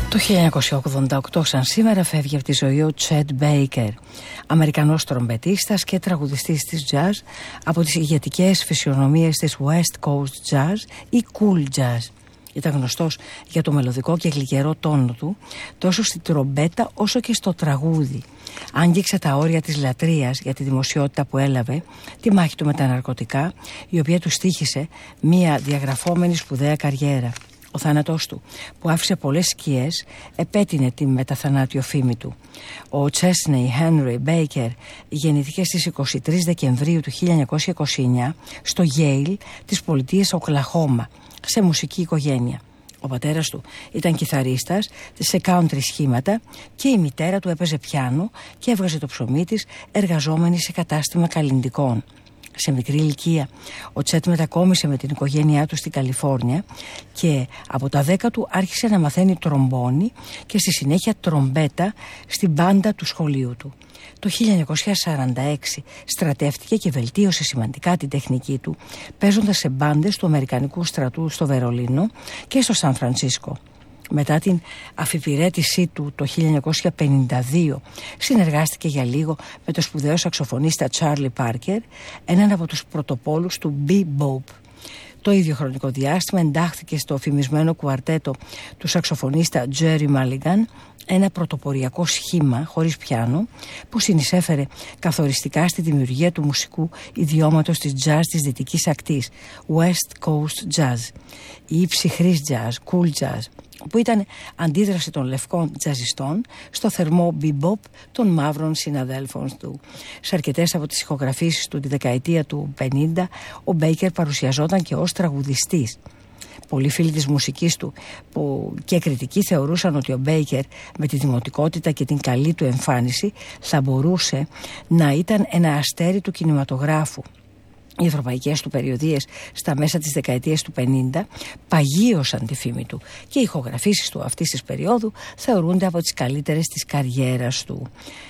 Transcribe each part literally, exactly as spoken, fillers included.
Το χίλια εννιακόσια ογδόντα οκτώ σαν σήμερα φεύγει από τη ζωή ο Τσέτ Μπέικερ, Αμερικανός τρομπετίστας και τραγουδιστής της jazz από τις ηγετικές φυσιονομίες της West Coast Jazz ή Cool Jazz. Ήταν γνωστός για το μελωδικό και γλυκερό τόνο του, τόσο στη τρομπέτα όσο και στο τραγούδι. Άγγιξε τα όρια της λατρείας για τη δημοσιότητα που έλαβε, τη μάχη του με τα ναρκωτικά, η οποία του στοίχησε μια διαγραφόμενη σπουδαία καριέρα. Ο θάνατός του, που άφησε πολλές σκιές, επέτεινε τη μεταθανάτιο φήμη του. Ο Τσέσνεϊ Χένρι Μπέικερ γεννήθηκε στις είκοσι τρεις Δεκεμβρίου του χίλια εννιακόσια είκοσι εννιά στο Yale της πολιτείας Οκλαχώμα, σε μουσική οικογένεια. Ο πατέρας του ήταν κιθαρίστας σε country σχήματα και η μητέρα του έπαιζε πιάνο και έβγαζε το ψωμί της εργαζόμενη σε κατάστημα καλλυντικών. Σε μικρή ηλικία ο Τσέτ μετακόμισε με την οικογένειά του στην Καλιφόρνια και από τα δέκα του άρχισε να μαθαίνει τρομπόνι και στη συνέχεια τρομπέτα στην μπάντα του σχολείου του. Το χίλια εννιακόσια σαράντα έξι στρατεύτηκε και βελτίωσε σημαντικά την τεχνική του, παίζοντας σε μπάντες του Αμερικανικού στρατού στο Βερολίνο και στο Σαν Φρανσίσκο. Μετά την αφιπηρέτησή του το χίλια εννιακόσια πενήντα δύο συνεργάστηκε για λίγο με το σπουδαίο σαξοφωνίστα Τσάρλι Πάρκερ, έναν από τους πρωτοπόλους του μπιμποπ. Το ίδιο χρονικό διάστημα εντάχθηκε στο φημισμένο κουαρτέτο του σαξοφωνίστα Τζέρι Μάλιγκαν, ένα πρωτοποριακό σχήμα χωρίς πιάνο που συνεισέφερε καθοριστικά στη δημιουργία του μουσικού ιδιώματος της jazz της δυτικής ακτής, West Coast Jazz, ή ψυχρής jazz, cool jazz, που ήταν αντίδραση των λευκών τζαζιστών στο θερμό bebop των μαύρων συναδέλφων του. Σε αρκετές από τις ηχογραφήσεις του τη δεκαετία του πενήντα, ο Μπέικερ παρουσιαζόταν και ως τραγουδιστής. Πολλοί φίλοι της μουσικής του που και κριτικοί θεωρούσαν ότι ο Μπέικερ με τη δημοτικότητα και την καλή του εμφάνιση θα μπορούσε να ήταν ένα αστέρι του κινηματογράφου. Οι ευρωπαϊκές του περιοδίες στα μέσα της δεκαετίας του πενήντα παγίωσαν τη φήμη του και οι ηχογραφήσεις του αυτής της περίοδου θεωρούνται από τις καλύτερες της καριέρας του.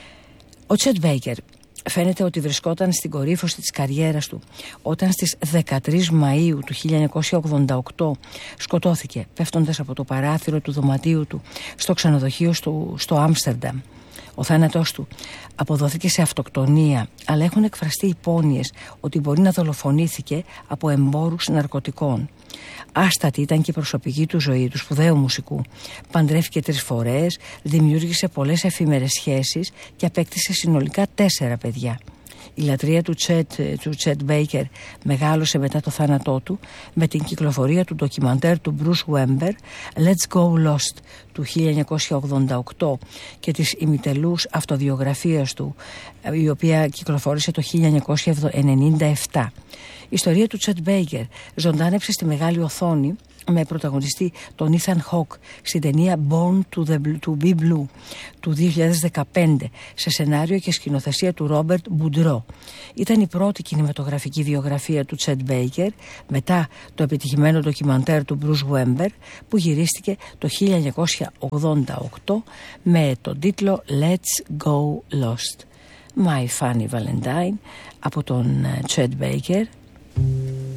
Ο Τσέτ Μπέικερ φαίνεται ότι βρισκόταν στην κορύφωση της καριέρας του όταν στις δεκατρείς Μαΐου του χίλια εννιακόσια ογδόντα οκτώ σκοτώθηκε πέφτοντας από το παράθυρο του δωματίου του στο ξενοδοχείο στο, στο Άμστερνταμ. Ο θάνατός του αποδόθηκε σε αυτοκτονία, αλλά έχουν εκφραστεί υπόνοιες ότι μπορεί να δολοφονήθηκε από εμπόρους ναρκωτικών. Άστατη ήταν και η προσωπική του ζωή του σπουδαίου μουσικού. Παντρεύτηκε τρεις φορές, δημιούργησε πολλές εφήμερες σχέσεις και απέκτησε συνολικά τέσσερα παιδιά. Η λατρεία του Τσέτ, του Τσέτ Μπέικερ μεγάλωσε μετά το θάνατό του με την κυκλοφορία του ντοκιμαντέρ του Bruce Wember Let's Go Lost του χίλια εννιακόσια ογδόντα οκτώ και της ημιτελούς αυτοβιογραφίας του, η οποία κυκλοφόρησε το χίλια εννιακόσια ενενήντα επτά. Η ιστορία του Τσέτ Μπέικερ ζωντάνεψε στη μεγάλη οθόνη με πρωταγωνιστή τον Ethan Hawke στην ταινία Born to, the, to be Blue του δύο χιλιάδες δεκαπέντε σε σενάριο και σκηνοθεσία του Ρόμπερτ Μπουντρό. Ήταν η πρώτη κινηματογραφική βιογραφία του Τσέτ Μπέικερ μετά το επιτυχημένο ντοκιμαντέρ του Bruce Wember που γυρίστηκε το χίλια εννιακόσια ογδόντα οκτώ με τον τίτλο Let's Go Lost. My Funny Valentine από τον Τσέτ Μπέικερ.